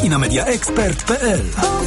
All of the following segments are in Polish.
i na mediaexpert.pl.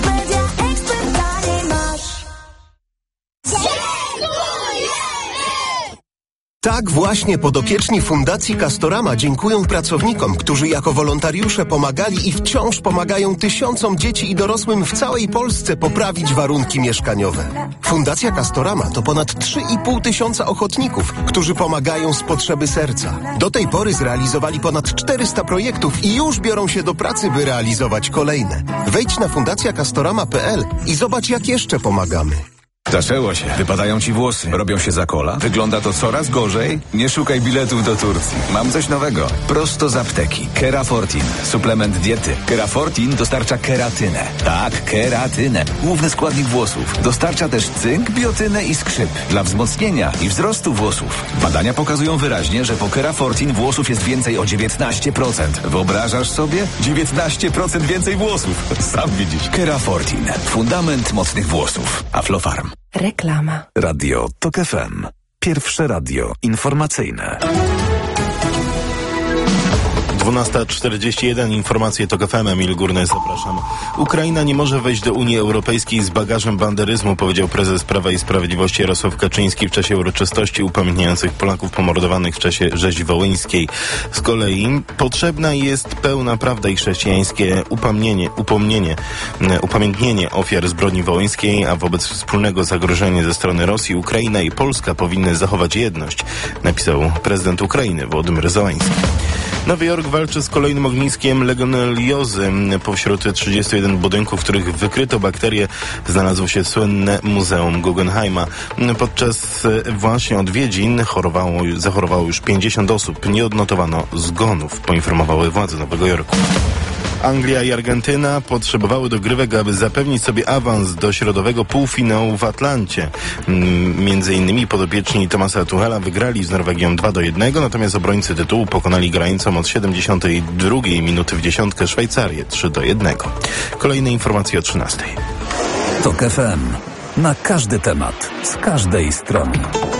Tak właśnie podopieczni Fundacji Castorama dziękują pracownikom, którzy jako wolontariusze pomagali i wciąż pomagają tysiącom dzieci i dorosłym w całej Polsce poprawić warunki mieszkaniowe. Fundacja Castorama to ponad 3,5 tysiąca ochotników, którzy pomagają z potrzeby serca. Do tej pory zrealizowali ponad 400 projektów i już biorą się do pracy, by realizować kolejne. Wejdź na fundacjacastorama.pl i zobacz, jak jeszcze pomagamy. Zaczęło się. Wypadają ci włosy. Robią się za kola. Wygląda to coraz gorzej. Nie szukaj biletów do Turcji. Mam coś nowego. Prosto z apteki. Kerafortin. Suplement diety. Kerafortin dostarcza keratynę. Tak, keratynę. Główny składnik włosów. Dostarcza też cynk, biotynę i skrzyp. Dla wzmocnienia i wzrostu włosów. Badania pokazują wyraźnie, że po Kerafortin włosów jest więcej o 19%. Wyobrażasz sobie? 19% więcej włosów. Sam widzisz. Kerafortin. Fundament mocnych włosów. Aflofarm. Reklama. Radio TOK FM. Pierwsze radio informacyjne. 12:41. Informacje TOK FM. Emil Górny, zapraszam. Ukraina nie może wejść do Unii Europejskiej z bagażem banderyzmu, powiedział prezes Prawa i Sprawiedliwości Jarosław Kaczyński w czasie uroczystości upamiętniających Polaków pomordowanych w czasie rzezi wołyńskiej. Z kolei potrzebna jest pełna prawda i chrześcijańskie upamiętnienie ofiar zbrodni wołyńskiej, a wobec wspólnego zagrożenia ze strony Rosji Ukraina i Polska powinny zachować jedność, napisał prezydent Ukrainy Wołodymyr Zełański. Nowy Jork walczy z kolejnym ogniskiem legioneliozy. Pośród 31 budynków, w których wykryto bakterie, znalazło się słynne Muzeum Guggenheima. Podczas właśnie odwiedzin zachorowało już 50 osób. Nie odnotowano zgonów, poinformowały władze Nowego Jorku. Anglia i Argentyna potrzebowały dogrywek, aby zapewnić sobie awans do środowego półfinału w Atlancie. Między innymi podopieczni Thomasa Tuchela wygrali z Norwegią 2-1, natomiast obrońcy tytułu pokonali grającą od 72 minuty w dziesiątkę Szwajcarię 3-1. Kolejne informacje o 13:00. TOK FM. Na każdy temat, z każdej strony.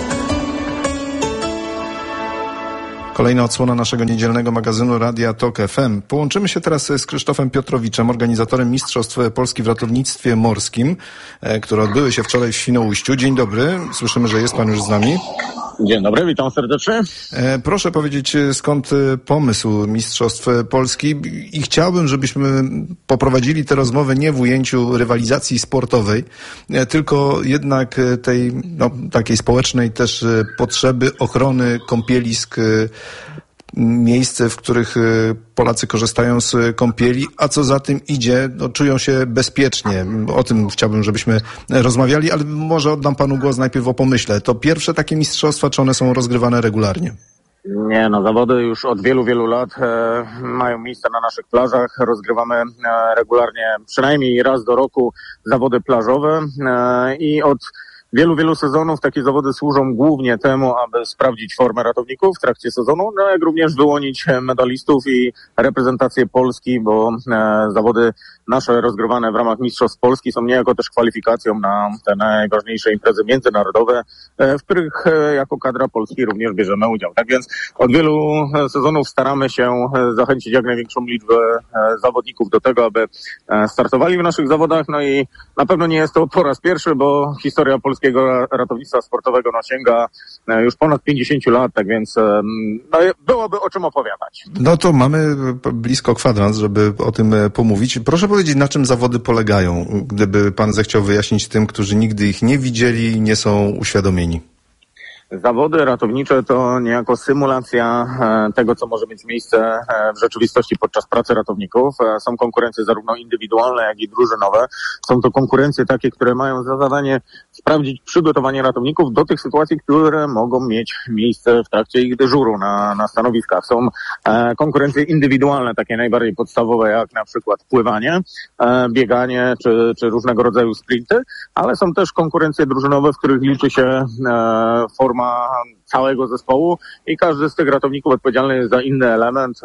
Kolejna odsłona naszego niedzielnego magazynu Radia TOK FM. Połączymy się teraz z Krzysztofem Piotrowiczem, organizatorem Mistrzostw Polski w ratownictwie morskim, które odbyły się wczoraj w Świnoujściu. Dzień dobry, słyszymy, że jest pan już z nami. Dzień dobry, witam serdecznie. Proszę powiedzieć, skąd pomysł Mistrzostw Polski i chciałbym, żebyśmy poprowadzili tę rozmowę nie w ujęciu rywalizacji sportowej, tylko jednak tej takiej społecznej też potrzeby ochrony kąpielisk, miejsc, w których Polacy korzystają z kąpieli, a co za tym idzie, czują się bezpiecznie. O tym chciałbym, żebyśmy rozmawiali, ale może oddam panu głos najpierw o pomyśle. To pierwsze takie mistrzostwa, czy one są rozgrywane regularnie? Nie, zawody już od wielu, wielu lat mają miejsce na naszych plażach. Rozgrywamy regularnie, przynajmniej raz do roku, zawody plażowe i od wielu, wielu sezonów takie zawody służą głównie temu, aby sprawdzić formę ratowników w trakcie sezonu, jak również wyłonić medalistów i reprezentację Polski, bo zawody nasze rozgrywane w ramach Mistrzostw Polski są niejako też kwalifikacją na te najważniejsze imprezy międzynarodowe, w których jako kadra Polski również bierzemy udział. Tak więc od wielu sezonów staramy się zachęcić jak największą liczbę zawodników do tego, aby startowali w naszych zawodach, i na pewno nie jest to po raz pierwszy, bo historia polskiego ratownictwa sportowego sięga już ponad 50 lat, tak więc byłoby o czym opowiadać. To mamy blisko kwadrans, żeby o tym pomówić. Proszę powiedzieć, na czym zawody polegają, gdyby pan zechciał wyjaśnić tym, którzy nigdy ich nie widzieli i nie są uświadomieni. Zawody ratownicze to niejako symulacja tego, co może mieć miejsce w rzeczywistości podczas pracy ratowników. Są konkurencje zarówno indywidualne, jak i drużynowe. Są to konkurencje takie, które mają za zadanie sprawdzić przygotowanie ratowników do tych sytuacji, które mogą mieć miejsce w trakcie ich dyżuru na stanowiskach. Są konkurencje indywidualne, takie najbardziej podstawowe, jak na przykład pływanie, bieganie czy różnego rodzaju sprinty, ale są też konkurencje drużynowe, w których liczy się forma całego zespołu i każdy z tych ratowników odpowiedzialny jest za inny element.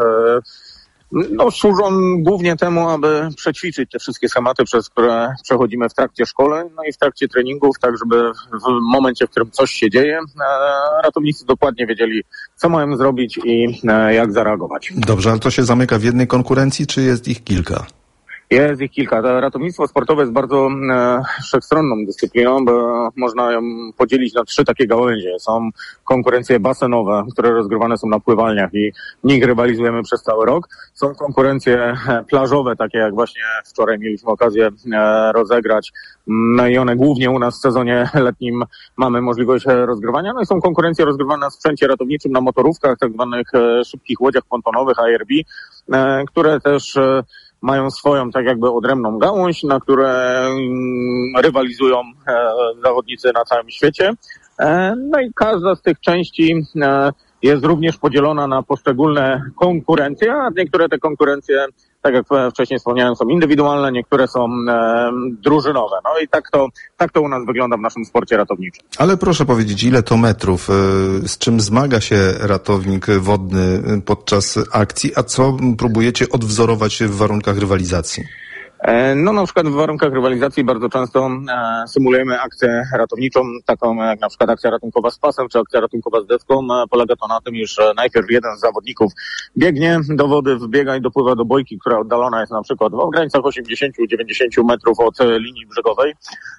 Służą głównie temu, aby przećwiczyć te wszystkie schematy, przez które przechodzimy w trakcie szkoleń, i w trakcie treningów, tak żeby w momencie, w którym coś się dzieje, ratownicy dokładnie wiedzieli, co mają zrobić i jak zareagować. Dobrze, ale to się zamyka w jednej konkurencji, czy jest ich kilka? Jest ich kilka. To ratownictwo sportowe jest bardzo wszechstronną dyscypliną, bo można ją podzielić na 3 takie gałęzie. Są konkurencje basenowe, które rozgrywane są na pływalniach i w nich rywalizujemy przez cały rok. Są konkurencje plażowe, takie jak właśnie wczoraj mieliśmy okazję rozegrać. No i one głównie u nas w sezonie letnim mamy możliwość rozgrywania. No i są konkurencje rozgrywane na sprzęcie ratowniczym, na motorówkach, tak zwanych szybkich łodziach pontonowych, ARB, które też mają swoją tak jakby odrębną gałąź, na które rywalizują zawodnicy na całym świecie. No i każda z tych części jest również podzielona na poszczególne konkurencje, a niektóre te konkurencje, tak jak wcześniej wspomniałem, są indywidualne, niektóre są drużynowe. No i tak to u nas wygląda w naszym sporcie ratowniczym. Ale proszę powiedzieć, ile to metrów, z czym zmaga się ratownik wodny podczas akcji, a co próbujecie odwzorować w warunkach rywalizacji? No na przykład w warunkach rywalizacji bardzo często symulujemy akcję ratowniczą, taką jak na przykład akcja ratunkowa z pasem, czy akcja ratunkowa z deską. Polega to na tym, iż najpierw jeden z zawodników biegnie do wody, wbiega i dopływa do bojki, która oddalona jest na przykład w granicach 80-90 metrów od linii brzegowej.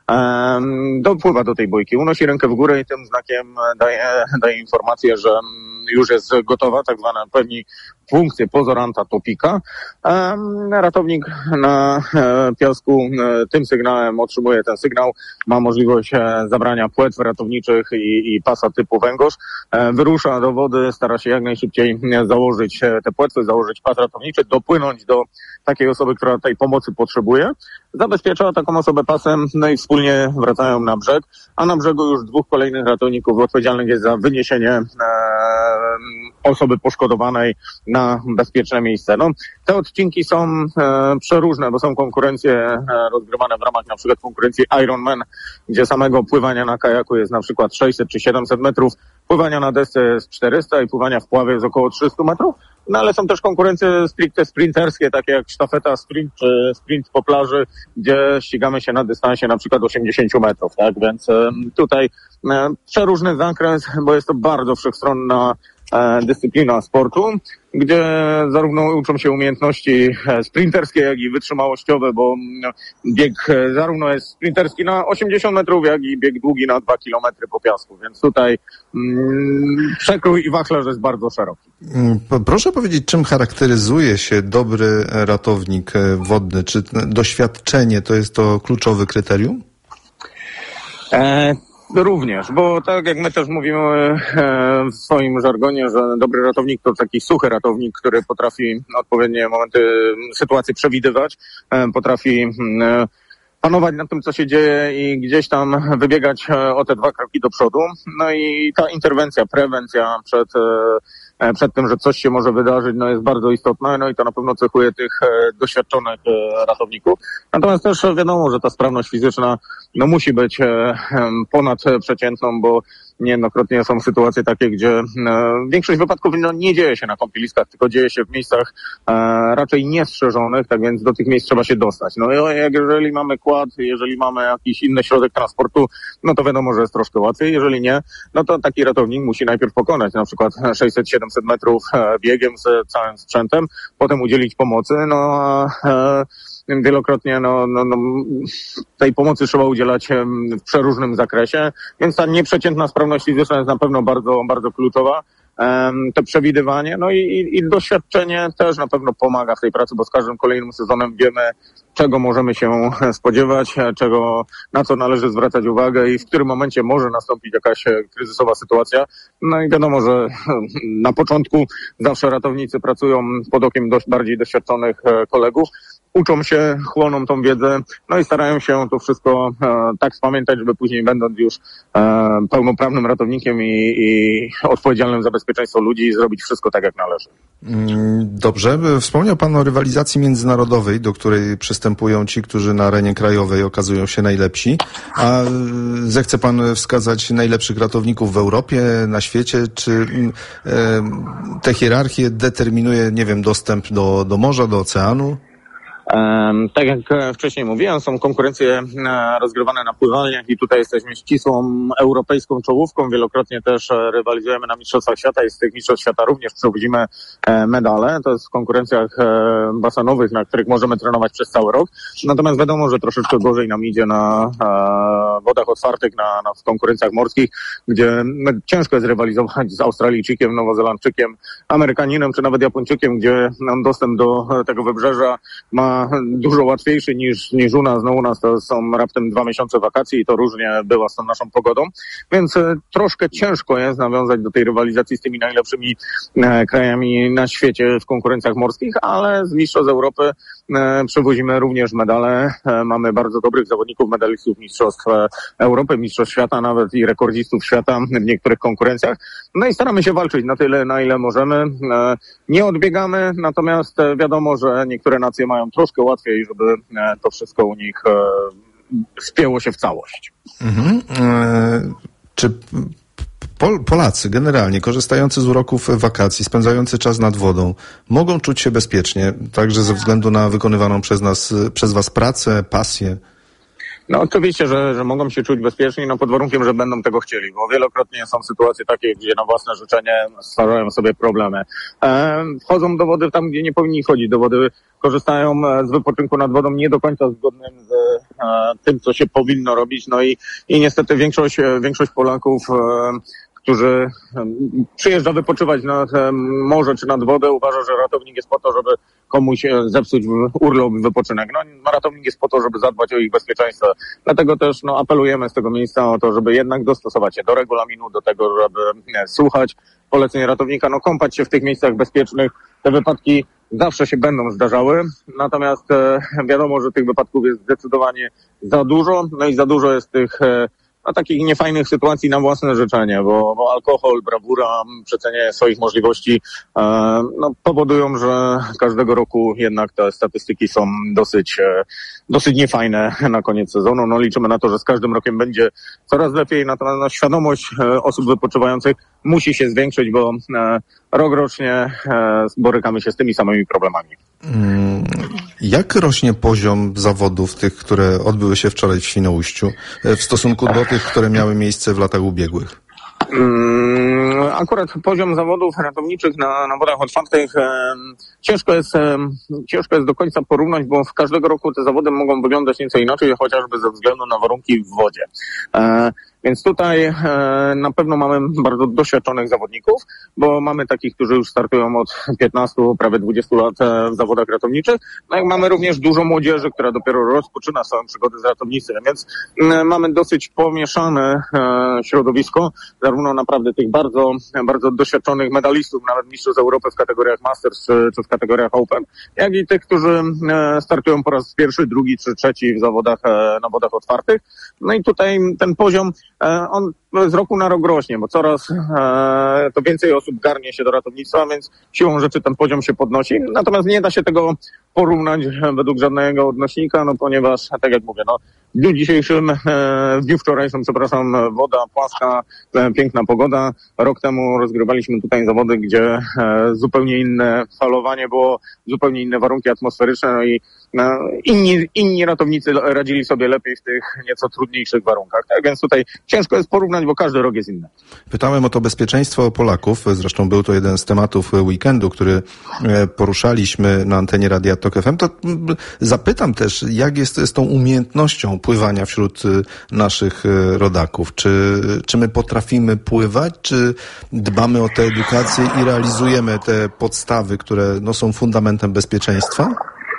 Dopływa do tej bojki, unosi rękę w górę i tym znakiem daje informację, że już jest gotowa, tak zwana pełni funkcję pozoranta topika. Ratownik na piasku tym sygnałem otrzymuje ten sygnał, ma możliwość zabrania płetw ratowniczych i pasa typu węgorz. Wyrusza do wody, stara się jak najszybciej założyć te płetwy, założyć pas ratowniczy, dopłynąć do takiej osoby, która tej pomocy potrzebuje. Zabezpiecza taką osobę pasem, no i wspólnie wracają na brzeg, a na brzegu już 2 kolejnych ratowników odpowiedzialnych jest za wyniesienie osoby poszkodowanej na bezpieczne miejsce. No, te odcinki są przeróżne, bo są konkurencje rozgrywane w ramach na przykład konkurencji Ironman, gdzie samego pływania na kajaku jest na przykład 600 czy 700 metrów, pływania na desce jest 400 i pływania w pławie jest około 300 metrów. No ale są też konkurencje stricte sprinterskie, takie jak sztafeta sprint czy sprint po plaży, gdzie ścigamy się na dystansie na przykład 80 metrów, tak? Więc tutaj przeróżny zakres, bo jest to bardzo wszechstronna dyscyplina sportu, gdzie zarówno uczą się umiejętności sprinterskie, jak i wytrzymałościowe, bo bieg zarówno jest sprinterski na 80 metrów, jak i bieg długi na 2 kilometry po piasku, więc tutaj przekrój i wachlarz jest bardzo szeroki. Proszę powiedzieć, czym charakteryzuje się dobry ratownik wodny? Czy doświadczenie to jest to kluczowy kryterium? Również, bo tak jak my też mówimy w swoim żargonie, że dobry ratownik to taki suchy ratownik, który potrafi odpowiednie momenty sytuacji przewidywać, potrafi panować nad tym, co się dzieje i gdzieś tam wybiegać o te 2 kroki do przodu. No i ta interwencja, prewencja przed tym, że coś się może wydarzyć, no jest bardzo istotna, no i to na pewno cechuje tych doświadczonych ratowników. Natomiast też wiadomo, że ta sprawność fizyczna no musi być ponadprzeciętną, bo niejednokrotnie są sytuacje takie, gdzie większość wypadków nie dzieje się na kąpieliskach, tylko dzieje się w miejscach raczej niestrzeżonych, tak więc do tych miejsc trzeba się dostać. No jeżeli mamy quad, jeżeli mamy jakiś inny środek transportu, no to wiadomo, że jest troszkę łatwiej. Jeżeli nie, no to taki ratownik musi najpierw pokonać na przykład 600-700 metrów biegiem z całym sprzętem, potem udzielić pomocy, wielokrotnie tej pomocy trzeba udzielać w przeróżnym zakresie, więc ta nieprzeciętna sprawność fizyczna jest na pewno bardzo, bardzo kluczowa. To przewidywanie, no i doświadczenie też na pewno pomaga w tej pracy, bo z każdym kolejnym sezonem wiemy, czego możemy się spodziewać, na co należy zwracać uwagę i w którym momencie może nastąpić jakaś kryzysowa sytuacja. No i wiadomo, że na początku zawsze ratownicy pracują pod okiem bardziej doświadczonych kolegów, uczą się, chłoną tą wiedzę, no i starają się to wszystko tak spamiętać, żeby później będąc już pełnoprawnym ratownikiem i odpowiedzialnym za bezpieczeństwo ludzi zrobić wszystko tak, jak należy. Dobrze. Wspomniał Pan o rywalizacji międzynarodowej, do której przystępują ci, którzy na arenie krajowej okazują się najlepsi. A zechce Pan wskazać najlepszych ratowników w Europie, na świecie? Czy te hierarchie determinuje, nie wiem, dostęp do morza, do oceanu? Tak jak wcześniej mówiłem, są konkurencje rozgrywane na pływalniach i tutaj jesteśmy ścisłą europejską czołówką. Wielokrotnie też rywalizujemy na Mistrzostwach Świata i z tych Mistrzostw Świata również przywozimy medale. To jest w konkurencjach basenowych, na których możemy trenować przez cały rok. Natomiast wiadomo, że troszeczkę gorzej nam idzie na wodach otwartych, w konkurencjach morskich, gdzie ciężko jest rywalizować z Australijczykiem, Nowozelandczykiem, Amerykaninem czy nawet Japończykiem, gdzie dostęp do tego wybrzeża ma dużo łatwiejszy niż u nas. No u nas to są raptem 2 miesiące wakacji i to różnie bywa z tą naszą pogodą, więc troszkę ciężko jest nawiązać do tej rywalizacji z tymi najlepszymi krajami na świecie w konkurencjach morskich, ale z Mistrzostw Europy przywozimy również medale. Mamy bardzo dobrych zawodników, medalistów Mistrzostw Europy, Mistrzostw Świata, nawet i rekordzistów świata w niektórych konkurencjach. No i staramy się walczyć na tyle, na ile możemy. Nie odbiegamy, natomiast wiadomo, że niektóre nacje mają troszkę łatwiej, żeby to wszystko u nich spięło się w całość. Czy Polacy generalnie, korzystający z uroków wakacji, spędzający czas nad wodą, mogą czuć się bezpiecznie, także ze względu na wykonywaną przez Was pracę, pasję? No oczywiście, że mogą się czuć bezpieczni, pod warunkiem, że będą tego chcieli, bo wielokrotnie są sytuacje takie, gdzie na własne życzenie stwarzają sobie problemy. Wchodzą do wody tam, gdzie nie powinni wchodzić do wody, korzystają z wypoczynku nad wodą nie do końca zgodnym z tym, co się powinno robić, i niestety większość Polaków, którzy przyjeżdża wypoczywać nad morze czy nad wodę, uważa, że ratownik jest po to, żeby komuś zepsuć urlop, wypoczynek. Ratownik jest po to, żeby zadbać o ich bezpieczeństwo. Dlatego też apelujemy z tego miejsca o to, żeby jednak dostosować się do regulaminu, do tego, żeby słuchać poleceń ratownika, kąpać się w tych miejscach bezpiecznych. Te wypadki zawsze się będą zdarzały, natomiast wiadomo, że tych wypadków jest zdecydowanie za dużo, i za dużo jest tych takich niefajnych sytuacji na własne życzenie, bo alkohol, brawura, przecenianie swoich możliwości powodują, że każdego roku jednak te statystyki są dosyć niefajne na koniec sezonu. Liczymy na to, że z każdym rokiem będzie coraz lepiej, natomiast świadomość osób wypoczywających musi się zwiększyć, bo rok rocznie borykamy się z tymi samymi problemami. Jak rośnie poziom zawodów, tych, które odbyły się wczoraj w Świnoujściu, w stosunku do tych, które miały miejsce w latach ubiegłych? Akurat poziom zawodów ratowniczych na wodach otwartych ciężko jest do końca porównać, bo w każdego roku te zawody mogą wyglądać nieco inaczej, chociażby ze względu na warunki w wodzie. Więc tutaj na pewno mamy bardzo doświadczonych zawodników, bo mamy takich, którzy już startują od 15, prawie 20 lat w zawodach ratowniczych. Jak mamy również dużo młodzieży, która dopiero rozpoczyna swoją przygodę z ratownictwem, więc mamy dosyć pomieszane środowisko, zarówno naprawdę tych bardzo, bardzo doświadczonych medalistów, nawet mistrzów Europy w kategoriach Masters czy w kategoriach Open, jak i tych, którzy startują po raz pierwszy, drugi czy trzeci w zawodach na wodach otwartych. I tutaj ten poziom on z roku na rok rośnie, bo coraz to więcej osób garnie się do ratownictwa, więc siłą rzeczy ten poziom się podnosi. Natomiast nie da się tego porównać według żadnego odnośnika, ponieważ, tak jak mówię, w dniu dzisiejszym, w dniu wczorajszym, woda płaska, piękna pogoda. Rok temu rozgrywaliśmy tutaj zawody, gdzie zupełnie inne falowanie było, zupełnie inne warunki atmosferyczne, i inni ratownicy radzili sobie lepiej w tych nieco trudniejszych warunkach. Tak więc tutaj ciężko jest porównać, bo każdy rok jest inny. Pytałem o to bezpieczeństwo Polaków. Zresztą był to jeden z tematów weekendu, który poruszaliśmy na antenie Radia Tok FM. To zapytam też, jak jest z tą umiejętnością pływania wśród naszych rodaków? Czy my potrafimy pływać? Czy dbamy o tę edukację i realizujemy te podstawy, które są fundamentem bezpieczeństwa?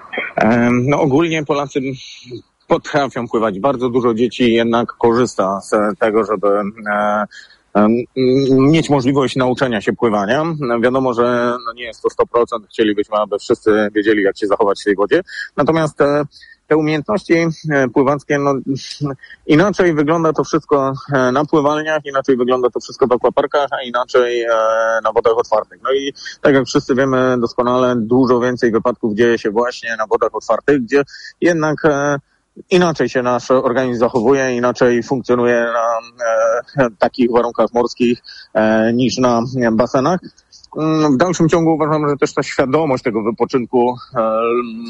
Ogólnie Polacy potrafią pływać. Bardzo dużo dzieci jednak korzysta z tego, żeby mieć możliwość nauczenia się pływania. Wiadomo, że nie jest to 100%. Chcielibyśmy, aby wszyscy wiedzieli, jak się zachować w tej wodzie. Natomiast te umiejętności pływackie, inaczej wygląda to wszystko na pływalniach, inaczej wygląda to wszystko w akwaparkach, a inaczej na wodach otwartych. I tak jak wszyscy wiemy doskonale, dużo więcej wypadków dzieje się właśnie na wodach otwartych, gdzie jednak inaczej się nasz organizm zachowuje, inaczej funkcjonuje na takich warunkach morskich niż na basenach. W dalszym ciągu uważam, że też ta świadomość tego wypoczynku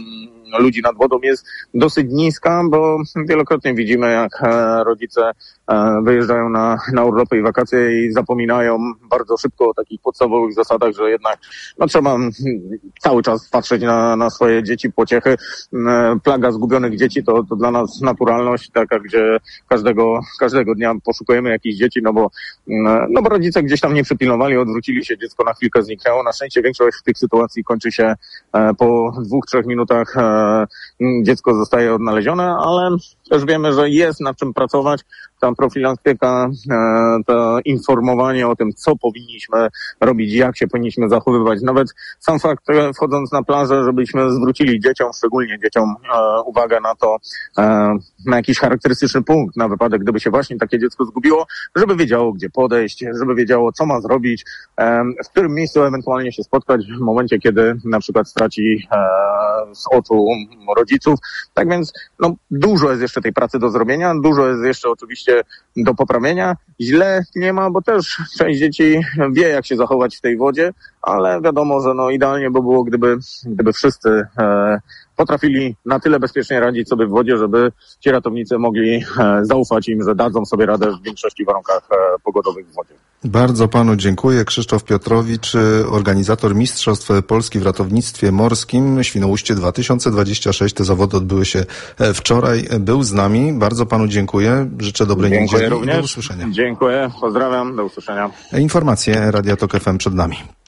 ludzi nad wodą jest dosyć niska, bo wielokrotnie widzimy, jak rodzice wyjeżdżają na urlopy i wakacje i zapominają bardzo szybko o takich podstawowych zasadach, że jednak trzeba cały czas patrzeć na swoje dzieci, pociechy. Plaga zgubionych dzieci to dla nas naturalność, taka, gdzie każdego dnia poszukujemy jakichś dzieci, no bo rodzice gdzieś tam nie przypilnowali, odwrócili się, dziecko na chwilkę zniknęło. Na szczęście większość tych sytuacji kończy się po 2-3 minutach, dziecko zostaje odnalezione, ale też wiemy, że jest nad czym pracować. Ta profilaktyka, to informowanie o tym, co powinniśmy robić, jak się powinniśmy zachowywać. Nawet sam fakt, wchodząc na plażę, żebyśmy zwrócili dzieciom, szczególnie dzieciom, uwagę na to, na jakiś charakterystyczny punkt, na wypadek, gdyby się właśnie takie dziecko zgubiło, żeby wiedziało, gdzie podejść, żeby wiedziało, co ma zrobić, w którym miejscu ewentualnie się spotkać w momencie, kiedy na przykład straci z oczu rodziców. Tak więc dużo jest jeszcze tej pracy do zrobienia, dużo jest jeszcze oczywiście do poprawienia. Źle nie ma, bo też część dzieci wie, jak się zachować w tej wodzie, ale wiadomo, że idealnie by było, gdyby wszyscy potrafili na tyle bezpiecznie radzić sobie w wodzie, żeby ci ratownicy mogli zaufać im, że dadzą sobie radę w większości warunkach pogodowych w wodzie. Bardzo panu dziękuję. Krzysztof Piotrowicz, organizator Mistrzostw Polski w ratownictwie morskim Świnoujście 2026. Te zawody odbyły się wczoraj. Był z nami. Bardzo panu dziękuję. Życzę dobrej niedzieli. Dziękuję również. Do usłyszenia. Dziękuję. Pozdrawiam. Do usłyszenia. Informacje Radia Tok FM przed nami.